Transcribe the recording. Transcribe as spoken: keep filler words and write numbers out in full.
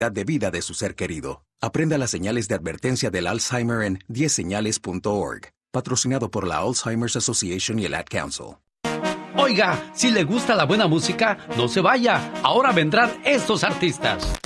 de vida de su ser querido. Aprenda las señales de advertencia del Alzheimer en diez señales punto org. Patrocinado por la Alzheimer's Association y el Ad Council. Oiga, si le gusta la buena música, no se vaya. Ahora vendrán estos artistas.